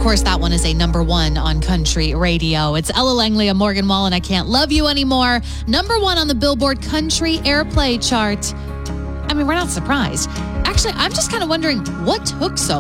course, that one is a number one on country radio. It's Ella Langley and Morgan Wallen, I Can't Love You Anymore. Number one on the Billboard Country Airplay chart. I mean, we're not surprised. Actually, I'm just kind of wondering what took so